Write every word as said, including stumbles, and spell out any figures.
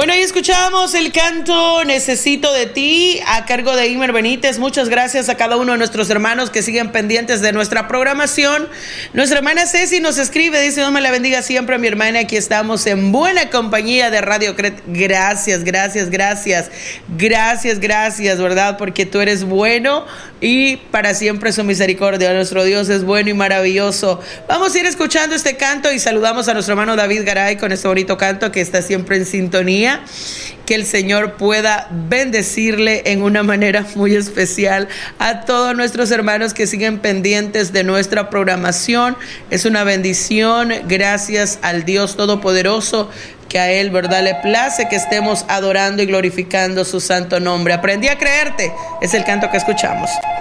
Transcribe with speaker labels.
Speaker 1: Bueno, ahí escuchamos el canto Necesito de ti a cargo de Imer Benítez. Muchas gracias a cada uno de nuestros hermanos que siguen pendientes de nuestra programación. Nuestra hermana Ceci nos escribe, dice: Dios me la bendiga siempre, mi hermana. Aquí estamos en buena compañía de Radio Cret. Gracias, gracias, gracias. Gracias, gracias, ¿verdad? Porque tú eres bueno y para siempre su misericordia. Nuestro Dios es bueno y maravilloso. Vamos a ir escuchando este canto y saludamos a nuestro hermano David Garay con este bonito canto que está siempre en sintonía. Que el Señor pueda bendecirle en una manera muy especial a todos nuestros hermanos que siguen pendientes de nuestra programación. Es una bendición, gracias al Dios Todopoderoso, que a Él, ¿verdad?, le place que estemos adorando y glorificando su santo nombre. Aprendí a creerte, es el canto que escuchamos.